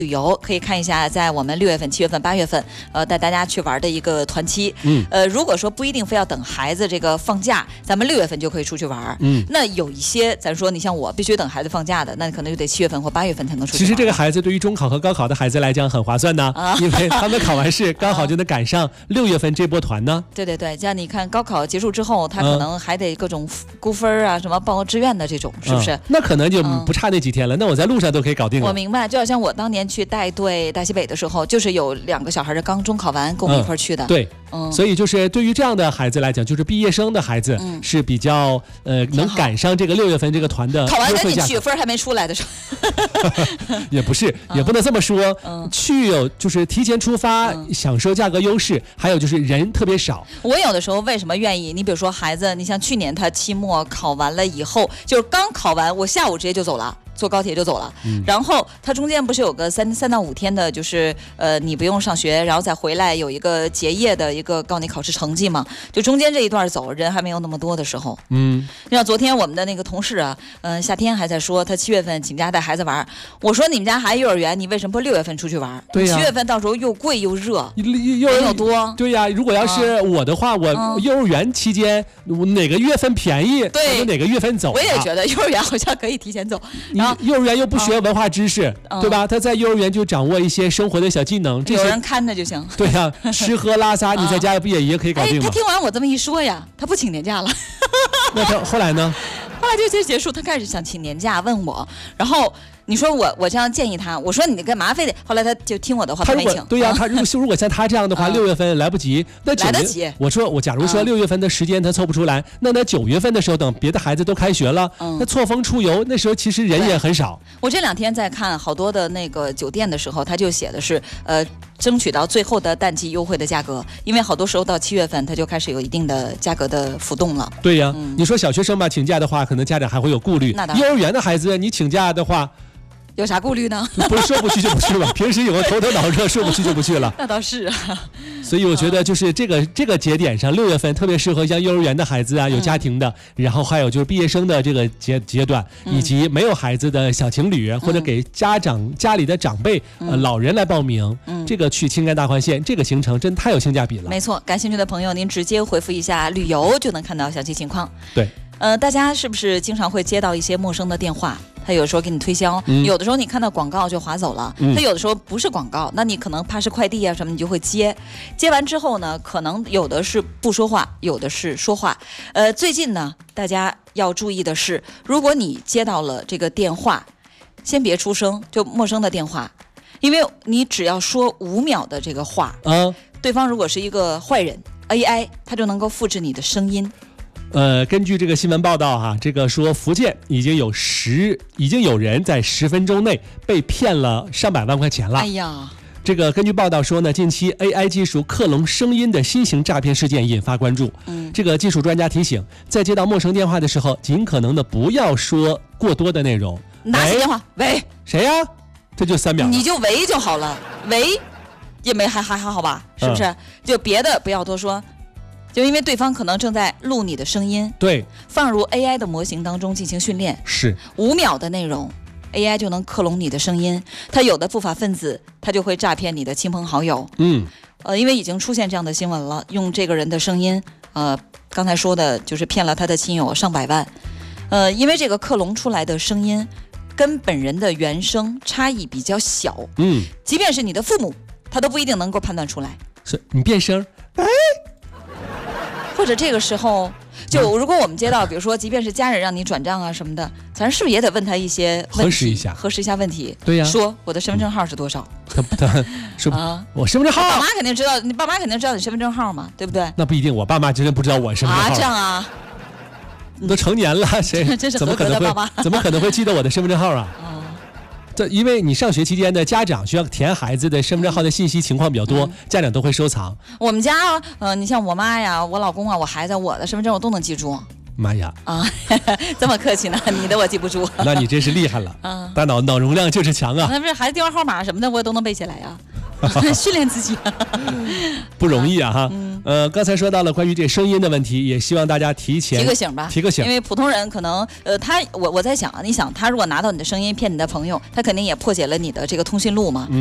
旅游，可以看一下在我们6月份、7月份、8月份，带大家去玩的一个团期。如果说不一定非要等孩子这个放假，咱们6月份就可以出去玩。那有一些咱说你像我必须等孩子放假的，那可能就得7月份或8月份才能出去玩。 其实这个孩子对于中考和高考的孩子来讲很划算呢，因为他们考完试刚好就能赶上6月份这波团呢。 对对对，像你看高考结束之后，他可能还得各种估分啊，什么报志愿的这种，是不是？ 那可能就不差那几天了。那我在路上都可以搞定了。 我明白，就好像我当年去带队大西北的时候，就是有2个小孩是刚中考完，跟我们一块去的。 对，所以就是对于这样的孩子来讲，就是毕业生的孩子是比较能赶上这个6月份这个团的。 考完赶紧去，分还没出来的时候。也不是，也不能这么说。去有就是提前出发，享受价格优势，还有就是人特别少。 我有的时候为什么愿意？你比如说孩子，你像去年他期末考完了以后，就是刚考完，我下午直接就走了。坐高铁就走了，然后它中间不是有个3到5天的，就是你不用上学，然后再回来有一个结业的一个告你考试成绩嘛，就中间这一段走人还没有那么多的时候。像昨天我们的那个同事啊，夏天还在说他7月份请假带孩子玩，我说你们家孩子幼儿园，你为什么不6月份出去玩？ 对呀，7 月份到时候又贵又热，人又多。 对呀，如果要是我的话，我幼儿园期间哪个月份便宜，就哪个月份走。 我也觉得幼儿园好像可以提前走。然后幼儿园又不学文化知识，对吧？他在幼儿园就掌握一些生活的小技能， 有人看着就行。 对呀，吃喝拉撒你在家不也可以搞定吗？ 他听完我这么一说呀，他不请年假了。 那他后来呢？ 后来就结束，他开始想请年假，问我，然后你说我这样建议他，我说你干嘛非得？后来他就听我的话，他没请。 对呀，他如果像他这样的话，6月份来不及，那来得及。 我说我假如说6月份的时间他凑不出来，那9月份的时候，等别的孩子都开学了，那错峰出游，那时候其实人也很少。 我这2天在看好多的那个酒店的时候，他就写的是争取到最后的淡季优惠的价格，因为好多时候到7月份它就开始有一定的价格的浮动了。 对呀，你说小学生吧，请假的话，可能家长还会有顾虑。幼儿园的孩子，你请假的话， 有啥顾虑呢？ 不是说不去就不去了，平时有个头脑热，说不去就不去了。 那倒是啊。 所以我觉得就是这个节点上，6月份特别适合像幼儿园的孩子啊，有家庭的，然后还有就是毕业生的这个阶段，以及没有孩子的小情侣，或者给家里的长辈老人来报名，这个去青甘大环线这个行程真太有性价比了。 没错，感兴趣的朋友您直接回复一下旅游就能看到详细情况。 对。 大家是不是经常会接到一些陌生的电话？他有时候给你推销，有的时候你看到广告就划走了。他有的时候不是广告，那你可能怕是快递啊什么，你就会接完之后呢，可能有的是不说话，有的是说话。最近呢，大家要注意的是，如果你接到了这个电话，先别出声，就陌生的电话，因为你只要说5秒的这个话，对方如果是一个坏人 AI， 他就能够复制你的声音。 根据这个新闻报道哈，这个说福建已经有人在10分钟内被骗了上百万块钱了。 哎呀， 这个根据报道说呢，近期 AI 技术克隆声音的新型诈骗事件引发关注。这个技术专家提醒，在接到陌生电话的时候，尽可能的不要说过多的内容。 拿起电话，喂， 谁呀？这就3秒， 你就喂就好了，喂，也没还好吧？是不是？就别的不要多说。就因为对方可能正在录你的声音， 对， 放入 AI 的模型当中进行训练， 是 5秒的内容 ，AI 就能克隆你的声音。他有的不法分子，他就会诈骗你的亲朋好友。因为已经出现这样的新闻了，用这个人的声音，刚才说的就是骗了他的亲友上百万。因为这个克隆出来的声音跟本人的原声差异比较小，即便是你的父母，他都不一定能够判断出来。 是你变声，哎。 或者这个时候，就如果我们接到，比如说，即便是家人让你转账啊什么的，咱是不是也得问他一些问题，核实一下问题？ 对呀， 说我的身份证号是多少？ 他说我身份证号， 爸妈肯定知道，你爸妈肯定知道你身份证号嘛，对不对？ 那不一定，我爸妈真不知道我身份证号。 这样啊？ 都成年了，谁真是合格的爸妈？ 怎么可能会记得我的身份证号啊？因为你上学期间的家长需要填孩子的身份证号的信息情况比较多，家长都会收藏。 我们家你像我妈呀、我老公啊、我孩子，我的身份证我都能记住。 妈呀！ 这么客气呢？你的我记不住。 那你真是厉害了，大脑容量就是强啊。 那不是孩子电话号码什么的，我也都能背起来呀。训练自己不容易啊哈。 刚才说到了关于这声音的问题，也希望大家提前提个醒吧， 提个醒， 因为普通人可能我在想啊，你想他如果拿到你的声音骗你的朋友，他肯定也破解了你的这个通讯录嘛。